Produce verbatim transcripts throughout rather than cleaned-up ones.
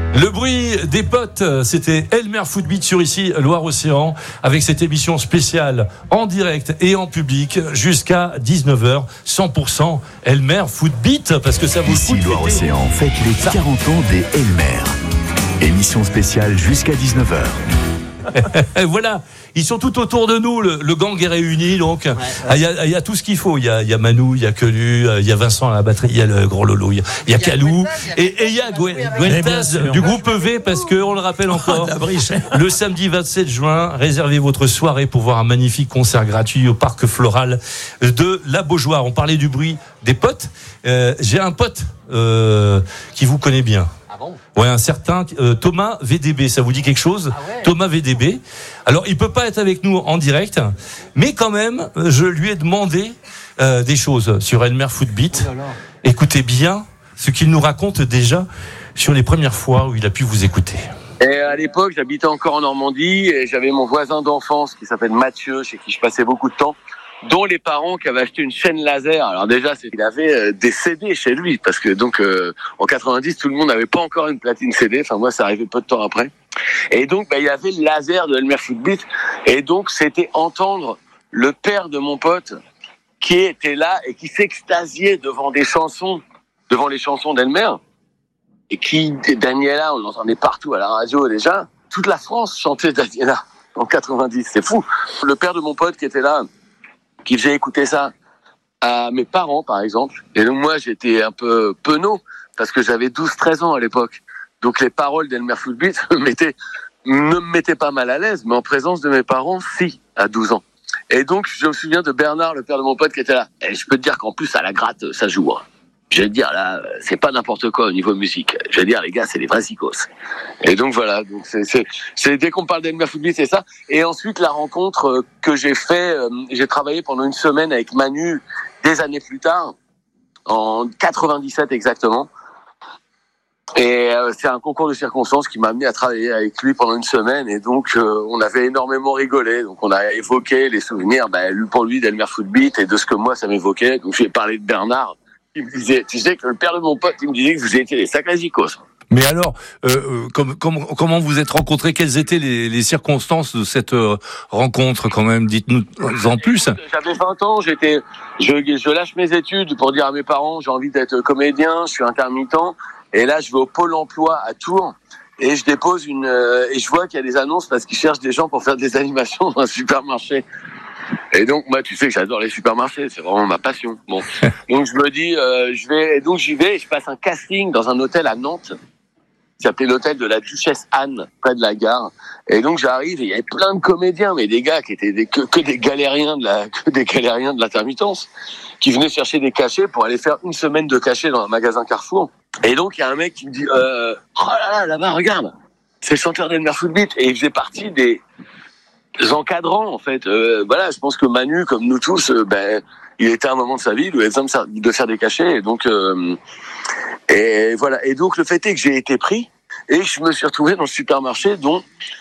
Le bruit des potes, c'était Elmer Footbeat sur ici Loire-Océan, avec cette émission spéciale en direct et en public jusqu'à dix-neuf heures, cent pour cent Elmer Footbeat, parce que ça vous ici Loire-Océan, faites les quarante ans des Elmer. Émission spéciale jusqu'à dix-neuf heures. Voilà, ils sont tout autour de nous, le, le gang est réuni, donc il ouais, ouais. y, y a tout ce qu'il faut. Il y a, y a Manu, il y a Quenu, il y a Vincent à la batterie, il y a le gros Lolo, il y a, y a Calou, et il y a Gwentas du groupe E V, parce qu'on le rappelle encore, le samedi vingt-sept juin, réservez votre soirée pour voir un magnifique concert gratuit au parc floral de la Beaujoire. On parlait du bruit des potes. Euh, j'ai un pote euh, qui vous connaît bien. Bon. Ouais, un certain euh, Thomas V D B, ça vous dit quelque chose? Ah ouais. Thomas V D B. Alors, il peut pas être avec nous en direct, mais quand même, je lui ai demandé euh, des choses sur Elmer Footbeat. Oh là là. Écoutez bien ce qu'il nous raconte déjà sur les premières fois où il a pu vous écouter. Et à l'époque, j'habitais encore en Normandie et j'avais mon voisin d'enfance qui s'appelle Mathieu, chez qui je passais beaucoup de temps, dont les parents qui avaient acheté une chaîne laser. Alors déjà, c'est qu'il avait euh, des C D chez lui, parce que donc euh, en quatre-vingt-dix, tout le monde n'avait pas encore une platine C D. Enfin moi, ça arrivait peu de temps après. Et donc, bah, il y avait le laser de Elmer Footbeat. Et donc, c'était entendre le père de mon pote qui était là et qui s'extasiait devant des chansons, devant les chansons d'Elmer. Et qui, Daniela, on l'entendait partout à la radio déjà. Toute la France chantait Daniela en quatre-vingt-dix. C'est fou. Le père de mon pote qui était là, qui faisait écouter ça à mes parents, par exemple. Et donc, moi, j'étais un peu penaud, parce que j'avais douze treize ans à l'époque. Donc, les paroles d'Elmer Footbeat me mettaient, ne me mettaient pas mal à l'aise, mais en présence de mes parents, si, à douze ans. Et donc, je me souviens de Bernard, le père de mon pote, qui était là. Et je peux te dire qu'en plus, à la gratte, ça joue. Hein. Je vais te dire, là, c'est pas n'importe quoi au niveau musique. Je vais te dire, les gars, c'est des vrais icos. Et donc, voilà. Donc, c'est, c'est, c'est, dès qu'on parle d'Elmer Footbeat, c'est ça. Et ensuite, la rencontre que j'ai fait, euh, j'ai travaillé pendant une semaine avec Manu, des années plus tard, en quatre-vingt-dix-sept exactement. Et euh, c'est un concours de circonstances qui m'a amené à travailler avec lui pendant une semaine. Et donc, euh, on avait énormément rigolé. Donc, on a évoqué les souvenirs, bah, lui pour lui, d'Elmer Footbeat et de ce que moi, ça m'évoquait. Donc, j'ai parlé de Bernard. Il me disait, tu sais que le père de mon pote, il me disait que vous étiez des sacrés icos. Mais alors, euh, comme, comme, comment vous êtes rencontrés? Quelles étaient les, les circonstances de cette euh, rencontre, quand même? Dites-nous en plus. J'avais vingt ans, j'étais, je, je lâche mes études pour dire à mes parents, j'ai envie d'être comédien, je suis intermittent. Et là, je vais au Pôle emploi à Tours et je dépose une, euh, et je vois qu'il y a des annonces parce qu'ils cherchent des gens pour faire des animations dans un supermarché. Et donc, moi, tu sais que j'adore les supermarchés, c'est vraiment ma passion. Bon, donc je me dis, euh, je vais, et donc j'y vais, et je passe un casting dans un hôtel à Nantes, qui s'appelait l'hôtel de la Duchesse Anne, près de la gare. Et donc j'arrive, et il y avait plein de comédiens, mais des gars qui étaient des, que, que des galériens de la, que des galériens de l'intermittence, qui venaient chercher des cachets pour aller faire une semaine de cachets dans un magasin Carrefour. Et donc il y a un mec qui me dit, euh, oh là là, là-bas, regarde, c'est le chanteur d'Elmer Footbeat, et il faisait partie des encadrants, en fait. Euh, voilà, je pense que Manu, comme nous tous, euh, ben, il était à un moment de sa vie où il avait besoin de faire des cachets, et donc, euh, et voilà. Et donc, le fait est que j'ai été pris, et je me suis retrouvé dans le supermarché dont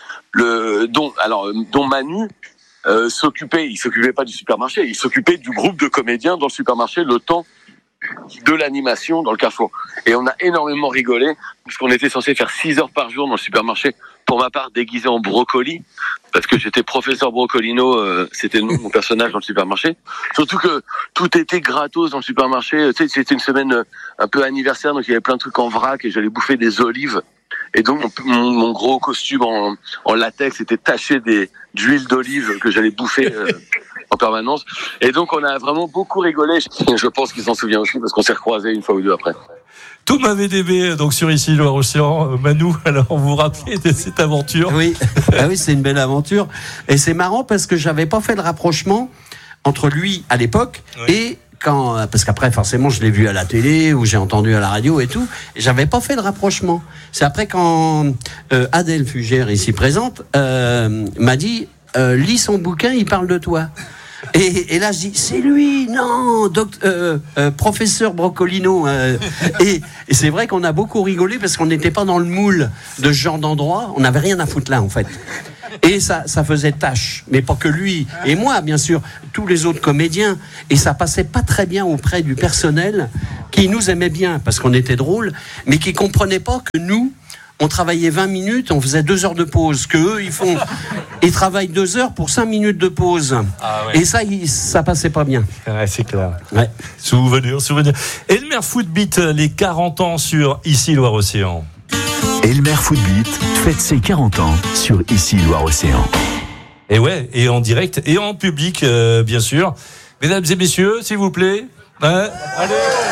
le, dont, alors, dont Manu, euh, s'occupait, il s'occupait pas du supermarché, il s'occupait du groupe de comédiens dans le supermarché le temps de l'animation dans le Carrefour. Et on a énormément rigolé, parce qu'on était censé faire six heures par jour dans le supermarché, pour ma part déguisé en brocoli, parce que j'étais professeur Brocolino, euh, c'était le nom de mon personnage dans le supermarché. Surtout que tout était gratos dans le supermarché. Tu sais, c'était une semaine un peu anniversaire, donc il y avait plein de trucs en vrac et j'allais bouffer des olives. Et donc mon, mon, mon gros costume en, en latex était taché des, d'huile d'olive que j'allais bouffer euh, en permanence. Et donc on a vraiment beaucoup rigolé. Je pense qu'il s'en souvient aussi parce qu'on s'est recroisés une fois ou deux après. Thomas V D B, donc sur ici Loire-Océan. Manu, alors vous vous rappelez de cette aventure? Oui, ah oui, c'est une belle aventure. Et c'est marrant parce que j'avais pas fait le rapprochement entre lui à l'époque oui. et quand, parce qu'après forcément je l'ai vu à la télé ou j'ai entendu à la radio et tout, et j'avais pas fait le rapprochement. C'est après quand euh, Adèle Fugère, ici présente, euh, m'a dit euh, lis son bouquin, il parle de toi. Et, et là je dis c'est lui, non, doct- euh, euh, professeur Brocolino. Euh, et, et c'est vrai qu'on a beaucoup rigolé parce qu'on n'était pas dans le moule de ce genre d'endroit, on n'avait rien à foutre là en fait. Et ça, ça faisait tâche, mais pas que lui et moi, bien sûr, tous les autres comédiens. Et ça passait pas très bien auprès du personnel qui nous aimait bien parce qu'on était drôles, mais qui comprenait pas que nous, on travaillait vingt minutes, on faisait deux heures de pause. Que eux, ils font, ils travaillent deux heures pour cinq minutes de pause. Ah ouais. Et ça, il, ça passait pas bien. Ouais, c'est clair. Ouais. Souvenir, souvenir. Elmer Footbeat, les quarante ans sur Ici Loire-Océan. Elmer Footbeat fête ses quarante ans sur Ici Loire-Océan. Et ouais, et en direct et en public, euh, bien sûr. Mesdames et messieurs, s'il vous plaît. Ouais. Allez.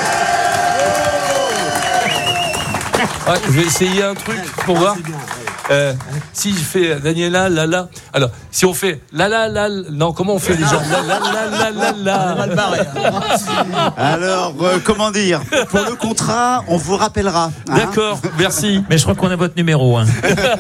Ouais, je vais essayer un truc pour voir. Euh, si je fais Daniela, la la. Alors, si on fait la la la, non, comment on fait déjà la la la la la la. Alors, euh, comment dire, pour le contrat, on vous rappellera. Hein. D'accord, merci. Mais je crois qu'on a votre numéro. Hein.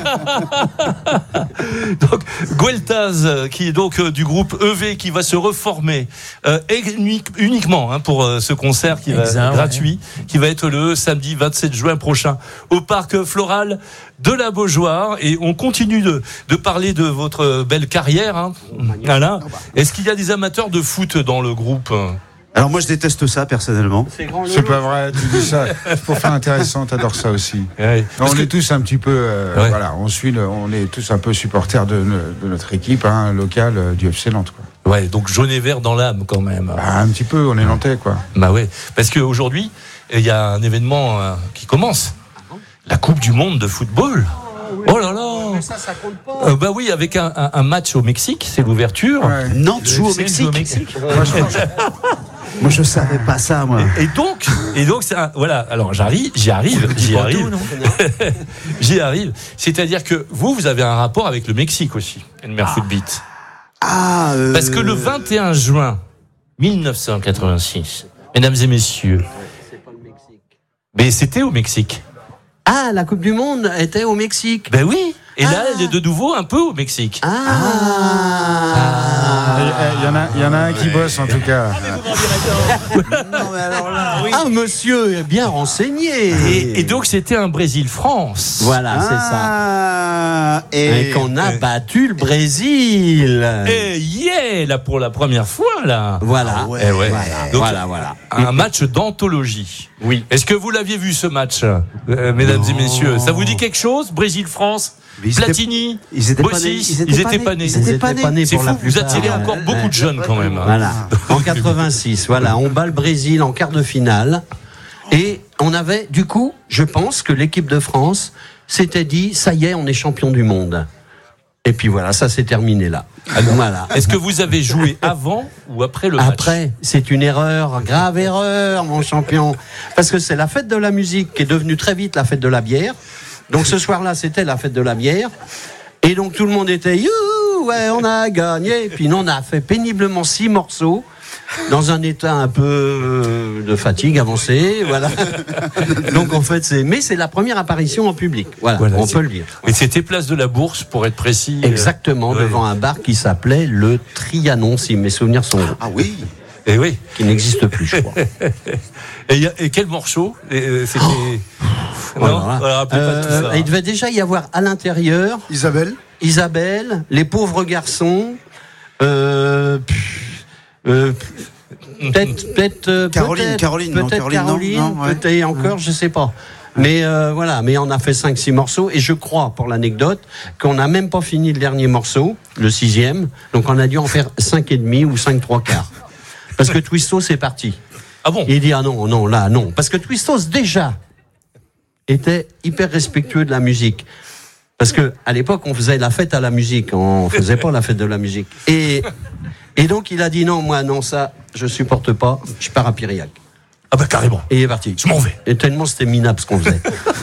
Donc, Gueltaz, qui est donc euh, du groupe E V, qui va se reformer euh, unique, uniquement hein, pour euh, ce concert qui va exact, être gratuit, ouais. qui va être le samedi vingt-sept juin prochain au parc floral de la Beaujoire. Et on continue de, de parler de votre belle carrière, hein, Alain. Est-ce qu'il y a des amateurs de foot dans le groupe ? Alors moi je déteste ça personnellement. C'est, c'est pas vrai, tu dis ça pour faire intéressant, t'adores ça aussi. Ouais, on que... est tous un petit peu, euh, ouais. voilà, on suit, le, on est tous un peu supporters de, de notre équipe hein, locale euh, du F C Nantes, quoi. Ouais, donc jaune et vert dans l'âme quand même. Bah, un petit peu, on est nantais, quoi. Bah ouais, parce qu'aujourd'hui il y a un événement euh, qui commence, la Coupe du Monde de football. Oh là là! Mais ça, ça compte pas. Euh, bah oui, avec un, un, un match au Mexique, c'est l'ouverture. Ouais. Nantes joue au Mexique. Joue au Mexique. Moi, je, moi, je savais pas ça, moi. Et, et donc, et donc, c'est un, voilà. Alors, j'arrive, j'y arrive, j'y arrive, j'y arrive. C'est-à-dire que vous, vous avez un rapport avec le Mexique aussi, Elmer Footbeat. Ah. Euh... Parce que le vingt et un juin mille neuf cent quatre-vingt-six, mesdames et messieurs, c'est pas le Mexique. Mais c'était au Mexique. Ah, la Coupe du Monde était au Mexique. Ben oui. Et ah. là, elle est de nouveau un peu au Mexique. Ah. ah. Il y en a, il y en a un qui bosse en tout cas. Non, mais alors là, oui. Ah, monsieur est bien renseigné. Et, et donc, c'était un Brésil-France. Voilà, c'est ah. ça. Et, et qu'on a et... battu le Brésil. Et yeah, là, pour la première fois, là. Voilà. Ah ouais. Et ouais. Voilà, donc, voilà, voilà. Un match d'anthologie. Oui. Est-ce que vous l'aviez vu, ce match, euh, mesdames non. et messieurs? Ça vous dit quelque chose? Brésil-France? Platini, ils étaient Bossis, pas nés. Ils étaient, ils étaient pas nés. Ils étaient pas nés. C'est fou, vous attirez ouais, encore ouais, beaucoup ouais. de jeunes quand même. Voilà. En quatre-vingt-six, voilà, on bat le Brésil en quart de finale. Et on avait, du coup, je pense que l'équipe de France s'était dit, ça y est, on est champion du monde. Et puis voilà, ça s'est terminé là. Alors, voilà. Est-ce que vous avez joué avant ou après le match? Après, c'est une erreur, grave erreur, mon champion. Parce que c'est la fête de la musique qui est devenue très vite la fête de la bière. Donc ce soir-là, c'était la fête de la bière. Et donc tout le monde était, youhou, ouais, on a gagné. Et puis nous, on a fait péniblement six morceaux. Dans un état un peu de fatigue avancée, voilà. Donc en fait, c'est, mais c'est la première apparition en public, voilà, voilà on peut le dire. Et c'était place de la Bourse, pour être précis. Exactement, euh, devant ouais. un bar qui s'appelait le Trianon, si mes souvenirs sont bons. Ah oui. Et oui. Qui n'existe plus, je crois. et, y a, et quel morceau? et, C'était. Oh. Non, voilà. Voilà, euh, pas tout ça. Il devait déjà y avoir à l'intérieur Isabelle. Isabelle, les pauvres garçons. Euh, Euh, peut-être, peut-être, euh, Caroline, peut-être, Caroline, peut-être non, Caroline, Caroline, non, non, ouais. peut-être encore, je sais pas. Mais euh, voilà, mais on a fait cinq, six morceaux et je crois, pour l'anecdote, qu'on n'a même pas fini le dernier morceau, le sixième. Donc on a dû en faire cinq et demi ou cinq trois quarts. Parce que Twistos c'est parti. Ah bon? Il dit ah non, non, là non, parce que Twistos déjà était hyper respectueux de la musique. Parce que à l'époque on faisait la fête à la musique, on faisait pas la fête de la musique. Et Et donc il a dit non, moi non, ça je supporte pas, je pars à Piriac. Ah bah carrément. Et il est parti. Je m'en vais. Et tellement c'était minable ce qu'on faisait.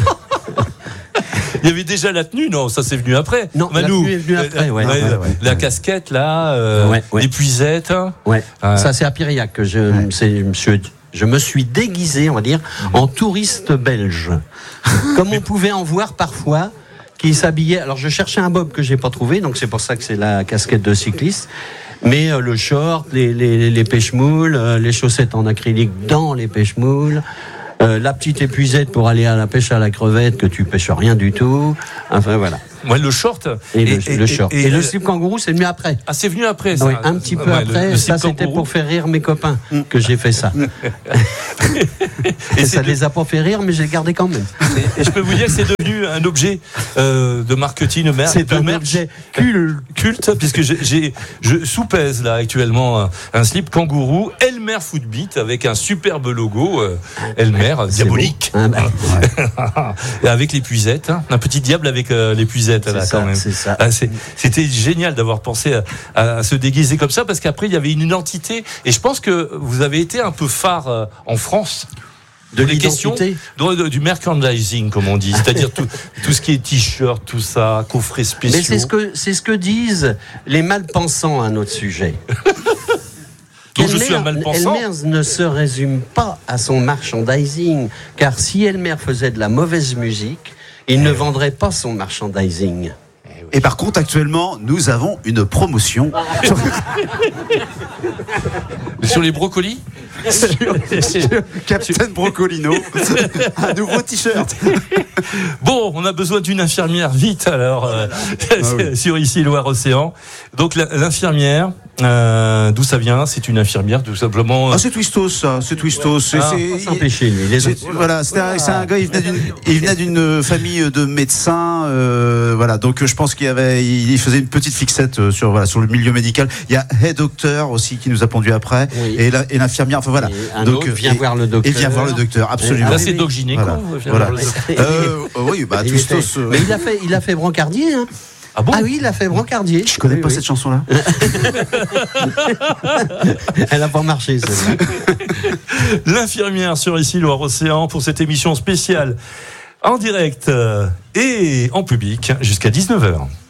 Il y avait déjà la tenue, non? Ça c'est venu après. Non, Manu, la tenue est venue après, ouais. ouais, ouais, ouais la ouais. casquette là, euh, ouais, ouais. les puisettes. Ouais. ouais. Ça c'est à Piriac que je, ouais. c'est, je, me suis, je me suis déguisé, on va dire, mmh. en touriste belge. Comme on pouvait en voir parfois. Qui s'habillait. Alors je cherchais un bob que j'ai pas trouvé, donc c'est pour ça que c'est la casquette de cycliste. Mais euh, le short, les, les, les pêche-moules, euh, les chaussettes en acrylique dans les pêche-moules, euh, la petite épuisette pour aller à la pêche à la crevette que tu pêches rien du tout. Enfin voilà. Ouais, le short. Et, le, et, le short. Et, et, et le slip kangourou, c'est venu après. Ah, c'est venu après, ça. Oui, un petit peu ouais, après. Le, le ça, c'était kangourou. Pour faire rire mes copains mm. que j'ai fait ça. et, et ça ne les a pas fait rire, mais j'ai gardé quand même. Et, et je peux vous dire que c'est devenu un objet euh, de marketing. C'est de un merch, objet culte, culte puisque j'ai, j'ai, je soupèse là actuellement un, un slip kangourou Elmer Footbeat avec un superbe logo euh, Elmer ah, diabolique. Ah, bah, ouais. Et avec les puisettes, hein, un petit diable avec euh, les puisettes là ça, quand même. C'est ça. Ah, c'est, c'était génial d'avoir pensé à, à, à se déguiser comme ça parce qu'après il y avait une identité et je pense que vous avez été un peu phare euh, en France. De les questions de, du merchandising, comme on dit, c'est-à-dire tout, tout ce qui est t-shirt, tout ça, coffrets spéciaux. Mais c'est ce que c'est ce que disent les malpensants à notre sujet. Donc Elmer, je suis un malpensant. Elmer ne se résume pas à son merchandising, car si Elmer faisait de la mauvaise musique, il eh ne oui. vendrait pas son merchandising. Et par contre, actuellement, nous avons une promotion. Sur les brocolis sur, sur Captain Brocolino, un nouveau t-shirt. Bon, on a besoin d'une infirmière vite alors euh, ah oui. sur ici Loire-Océan. Donc l'infirmière, euh, d'où ça vient? C'est une infirmière tout simplement. Euh... Ah, c'est Twistos, ça. C'est Twistos. C'est, ah, c'est empêché. Lui. Les autres... Voilà, c'est un, c'est un gars. Il venait d'une, il venait d'une famille de médecins. Euh, voilà, donc je pense qu'il y avait, il faisait une petite fixette sur voilà sur le milieu médical. Il y a Head Doctor aussi qui nous a pondu après, oui. et, la, et l'infirmière. Enfin voilà. Et un donc autre vient et, voir le docteur. Et vient voir le docteur. Absolument. Là, c'est Doc Gynéco. Voilà. voilà. Euh, oui, bah Twistos. Mais il a fait, il a fait brancardier. Hein. Ah bon? Ah oui, il a fait brancardier. Je connais oui, pas oui. cette chanson-là. Elle a pas marché, celle-là. L'infirmière sur ici Loire-Océan pour cette émission spéciale en direct et en public jusqu'à dix-neuf heures.